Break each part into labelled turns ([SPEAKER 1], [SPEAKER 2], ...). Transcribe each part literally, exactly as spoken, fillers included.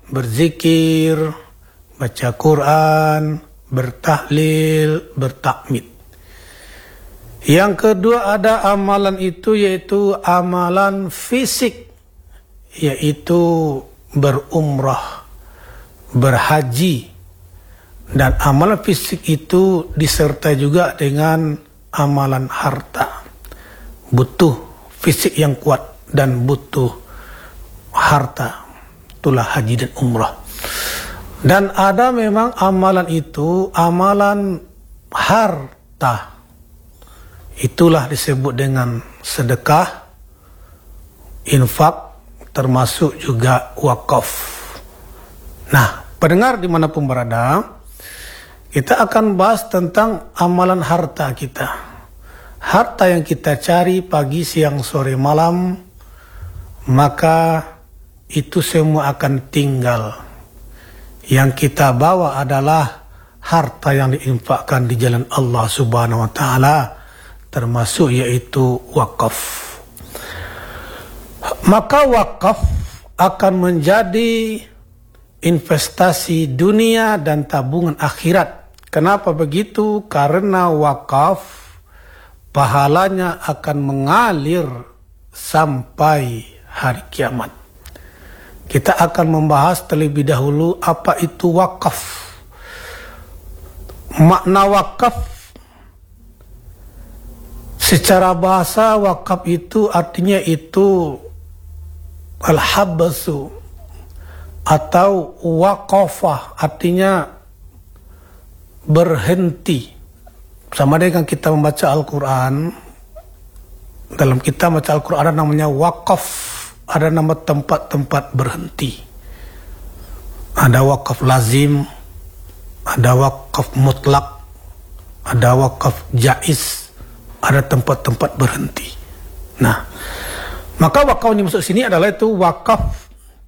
[SPEAKER 1] berzikir, baca Quran, bertahlil, bertakmid. Yang kedua ada amalan itu yaitu amalan fisik, yaitu berumrah, berhaji. Dan amalan fisik itu disertai juga dengan amalan harta. Butuh fisik yang kuat dan butuh harta. Itulah haji dan umrah. Dan ada memang amalan itu amalan harta. Itulah disebut dengan sedekah, infak, termasuk juga wakaf. Nah, pendengar dimanapun berada, kita akan bahas tentang amalan harta kita. Harta yang kita cari pagi, siang, sore, malam, maka itu semua akan tinggal. Yang kita bawa adalah harta yang diinfakkan di jalan Allah Subhanahu wa taala, termasuk yaitu wakaf. Maka wakaf akan menjadi investasi dunia dan tabungan akhirat. Kenapa begitu? Karena wakaf pahalanya akan mengalir sampai hari kiamat. Kita akan membahas terlebih dahulu apa itu wakaf. Makna wakaf secara bahasa, wakaf itu artinya itu al-habasu atau waqafah, artinya berhenti. Sama dengan kita membaca Al-Quran. Dalam kita membaca Al-Quran ada namanya wakaf, ada nama tempat-tempat berhenti. Ada wakaf lazim, ada wakaf mutlak, ada wakaf jaiz, ada tempat-tempat berhenti. Nah, maka wakaf yang dimaksud sini adalah itu wakaf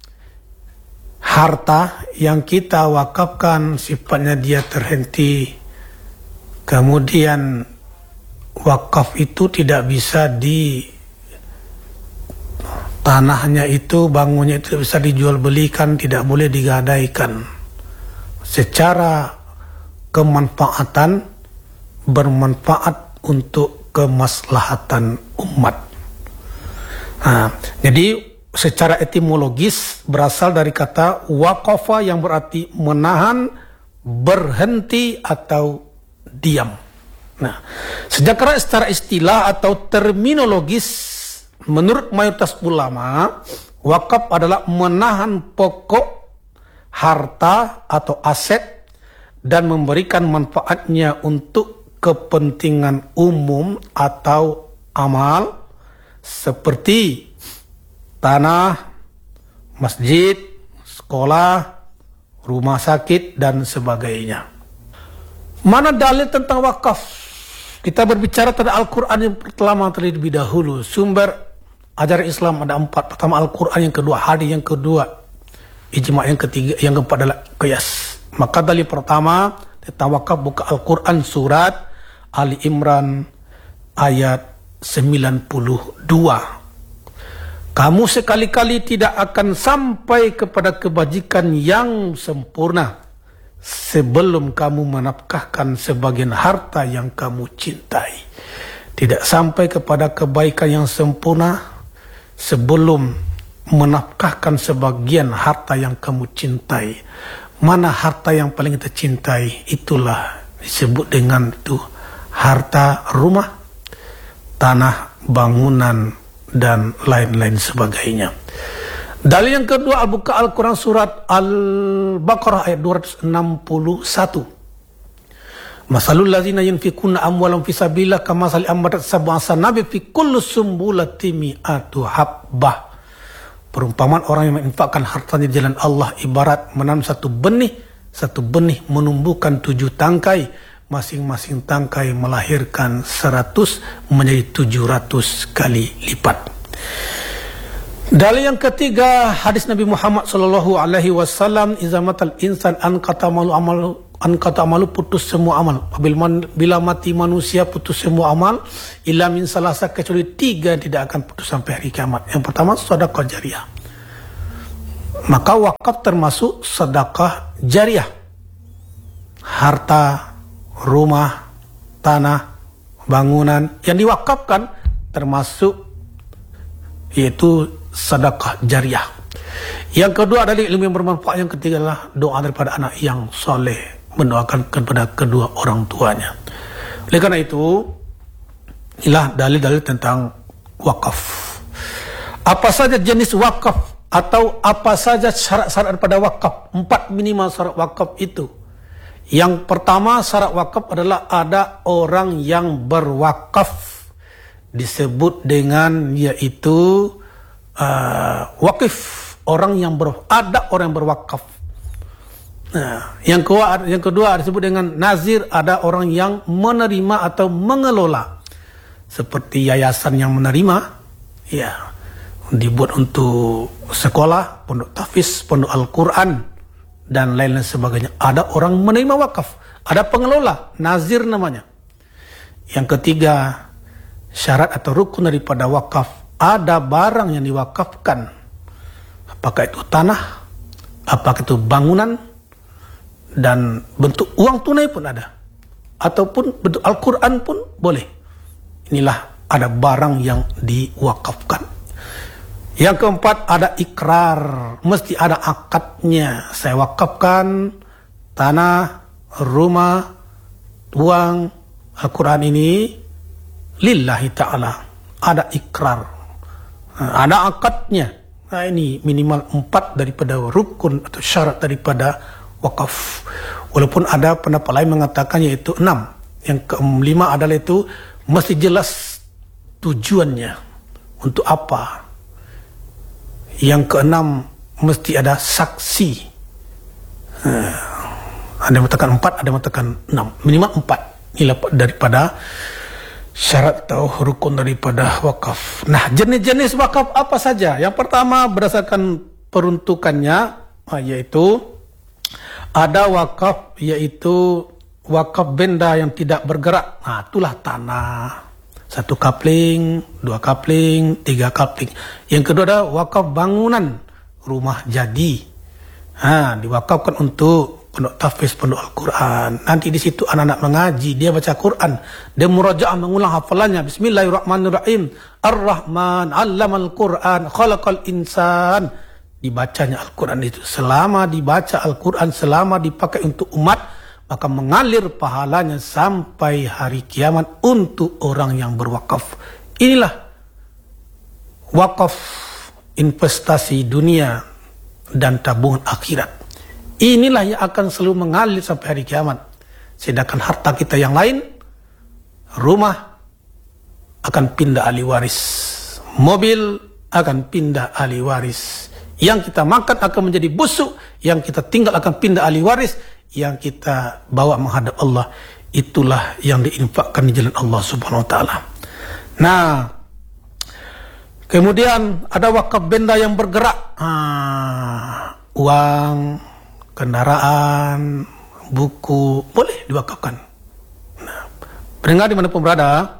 [SPEAKER 1] harta yang kita wakafkan, sifatnya dia terhenti. Kemudian wakaf itu tidak bisa di tanahnya itu, bangunnya itu tidak bisa dijual belikan, tidak boleh digadaikan. Secara kemanfaatan, bermanfaat untuk kemaslahatan umat. Nah, jadi secara etimologis berasal dari kata waqafa yang berarti menahan, berhenti atau diam. Nah, sedangkan secara istilah atau terminologis menurut mayoritas ulama, wakaf adalah menahan pokok harta atau aset dan memberikan manfaatnya untuk kepentingan umum atau amal seperti tanah, masjid, sekolah, rumah sakit, dan sebagainya. Mana dalil tentang wakaf? Kita berbicara tentang Al-Quran yang pertama terlebih dahulu. Sumber ajaran Islam ada empat. Pertama Al-Quran, yang kedua hadis, yang kedua ijma', yang ketiga, yang keempat adalah qiyas. Maka dalil pertama tentang wakaf buka Al-Quran surat Ali Imran ayat sembilan puluh dua. Kamu sekali-kali tidak akan sampai kepada kebajikan yang sempurna sebelum kamu menafkahkan sebagian harta yang kamu cintai. Tidak sampai kepada kebaikan yang sempurna sebelum menafkahkan sebagian harta yang kamu cintai. Mana harta yang paling kita cintai? Itulah disebut dengan itu harta rumah, tanah, bangunan, dan lain-lain sebagainya. Dalil yang kedua al-buka Al-Quran surat Al-Baqarah ayat dua ratus enam puluh satu. Masalul ladzina yunfikuna amwalam fi sabilillah kamasali ambatat sab'a sanabil fi kulli sumbulatin mi'atu habbah. Perumpamaan orang yang menginfakkan hartanya di jalan Allah ibarat menanam satu benih, satu benih menumbuhkan tujuh tangkai, masing-masing tangkai melahirkan seratus menjadi tujuh ratus kali lipat. Dalil yang ketiga hadis Nabi Muhammad sallallahu alaihi wasallam, izamatal insan an kata malu amal an kata malu putus semua amal. Bila mati manusia putus semua amal, illa min salasa, kecuali tiga tidak akan putus sampai hari kiamat. Yang pertama sedekah jariyah. Maka wakaf termasuk sedekah jariah. Harta, rumah, tanah, bangunan yang diwakafkan termasuk yaitu sedekah jariah. Yang kedua adalah ilmu yang bermanfaat. Yang ketiga adalah doa daripada anak yang soleh, mendoakan kepada kedua orang tuanya. Oleh karena itu, inilah dalil-dalil tentang wakaf. Apa saja jenis wakaf atau apa saja syarat-syarat pada wakaf? Empat minimal syarat wakaf itu. Yang pertama syarat wakaf adalah ada orang yang berwakaf, disebut dengan yaitu uh, wakif, orang yang ber, ada orang yang berwakaf. Nah, yang kedua, yang kedua disebut dengan nazir, ada orang yang menerima atau mengelola, seperti yayasan yang menerima, ya, dibuat untuk sekolah, pondok tahfiz, pondok Al-Quran dan lain-lain sebagainya. Ada orang menerima wakaf, ada pengelola, nazir namanya. Yang ketiga, syarat atau rukun daripada wakaf, ada barang yang diwakafkan, apakah itu tanah, apakah itu bangunan, dan bentuk uang tunai pun ada, ataupun bentuk Al-Quran pun boleh. Inilah ada barang yang diwakafkan. Yang keempat ada ikrar, mesti ada akadnya. Saya wakafkan tanah, rumah, uang, Al-Quran ini lillahi ta'ala. Ada ikrar, ada akadnya. Nah, ini minimal empat daripada rukun atau syarat daripada wakaf. Walaupun ada pendapat lain mengatakan yaitu enam. Yang kelima adalah itu mesti jelas tujuannya untuk apa. Yang keenam mesti ada saksi. Hmm. Ada yang mengatakan empat, ada yang mengatakan enam. Minimal empat. Inilah daripada syarat atau rukun daripada wakaf. Nah, jenis-jenis wakaf apa saja? Yang pertama berdasarkan peruntukannya, yaitu ada wakaf yaitu wakaf benda yang tidak bergerak. Nah, itulah tanah. Satu kapling, dua kapling, tiga kapling. Yang kedua ada wakaf bangunan, rumah jadi. Ha, diwakafkan untuk pondok tahfiz, pondok Al-Quran. Nanti di situ anak-anak mengaji, dia baca Quran, dia murajaah mengulang hafalannya. Bismillahirrahmanirrahim. Ar-Rahman 'allamal Quran, khalaqal insan. Dibacanya Al-Quran itu. Selama dibaca Al-Quran, selama dipakai untuk umat, maka mengalir pahalanya sampai hari kiamat untuk orang yang berwakaf. Inilah wakaf investasi dunia dan tabungan akhirat. Inilah yang akan selalu mengalir sampai hari kiamat. Sedangkan harta kita yang lain, rumah akan pindah ahli waris, mobil akan pindah ahli waris, yang kita makan akan menjadi busuk, yang kita tinggal akan pindah ahli waris, yang kita bawa menghadap Allah, itulah yang diinfakkan di jalan Allah Subhanahu wa taala. Nah, kemudian ada wakaf benda yang bergerak. Ah, uang, kendaraan, buku, boleh diwakafkan. Nah, pendengar dimanapun berada,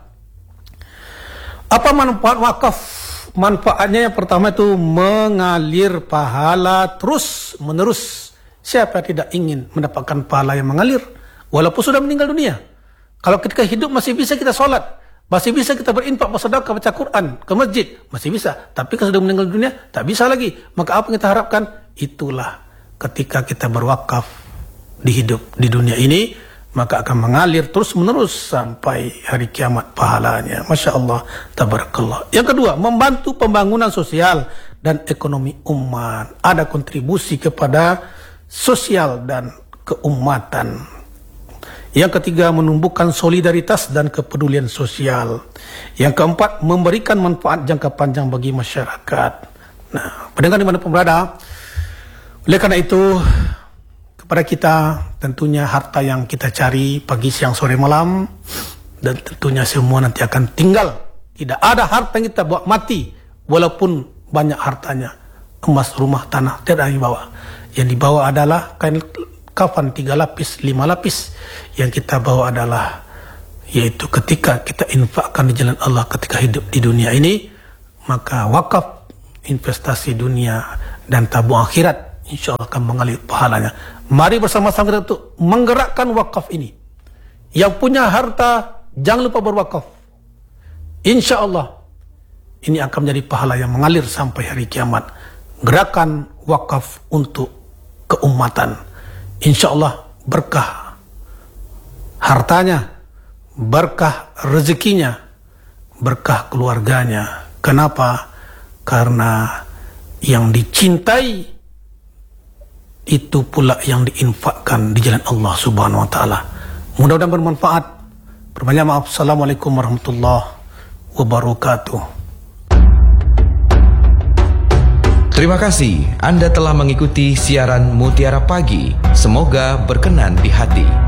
[SPEAKER 1] apa manfaat wakaf? Manfaatnya yang pertama itu mengalir pahala terus menerus. Siapa yang tidak ingin mendapatkan pahala yang mengalir walaupun sudah meninggal dunia? Kalau ketika hidup masih bisa kita sholat, masih bisa kita berinfak, bersedekah, baca Quran, ke masjid, masih bisa. Tapi kalau sudah meninggal dunia, tak bisa lagi. Maka apa yang kita harapkan? Itulah ketika kita berwakaf di hidup di dunia ini, maka akan mengalir terus menerus sampai hari kiamat pahalanya. Masya Allah, tabarakallah. Yang kedua, membantu pembangunan sosial dan ekonomi umat. Ada kontribusi kepada sosial dan keumatan. Yang ketiga, menumbuhkan solidaritas dan kepedulian sosial. Yang keempat, memberikan manfaat jangka panjang bagi masyarakat. Nah, pendengar dimanapun berada, oleh karena itu, kepada kita tentunya harta yang kita cari pagi, siang, sore, malam, dan tentunya semua nanti akan tinggal. Tidak ada harta yang kita bawa mati, walaupun banyak hartanya, emas, rumah, tanah, tidak ada yang dibawa. Yang dibawa adalah kain kafan tiga lapis, lima lapis. Yang kita bawa adalah yaitu ketika kita infakkan di jalan Allah ketika hidup di dunia ini, maka wakaf investasi dunia dan tabung akhirat, insya Allah akan mengalir pahalanya. Mari bersama-sama kita untuk menggerakkan wakaf ini. Yang punya harta, jangan lupa berwakaf. Insya Allah ini akan menjadi pahala yang mengalir sampai hari kiamat. Gerakan wakaf untuk keumatan. Insya Allah berkah hartanya, berkah rezekinya, berkah keluarganya. Kenapa? Karena yang dicintai itu pula yang diinfakkan di jalan Allah Subhanahu wa taala. Mudah-mudahan bermanfaat. Berbanyak maaf. Assalamualaikum warahmatullahi wabarakatuh.
[SPEAKER 2] Terima kasih Anda telah mengikuti siaran Mutiara Pagi. Semoga berkenan di hati.